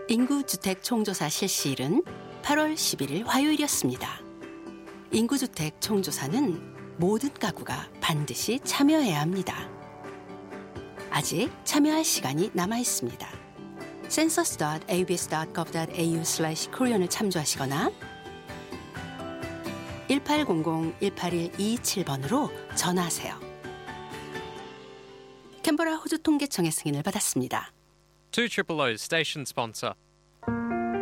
인구주택 총조사 실시일은 8월 11일 화요일이었습니다. 인구주택 총조사는 모든 가구가 반드시 참여해야 합니다. 아직 참여할 시간이 남아 있습니다. census.abs.gov.au/korean을 참조하시거나 1800-181-227번으로 전화하세요. 캔버라 호주 통계청의 승인을 받았습니다. 200 station sponsor.